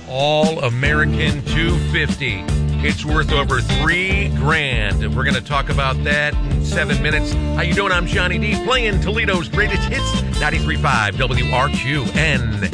All-American 250. It's worth over $3,000. We're going to talk about that in 7 minutes. How you doing? I'm Johnny D, playing Toledo's greatest hits, 93.5 WRQN.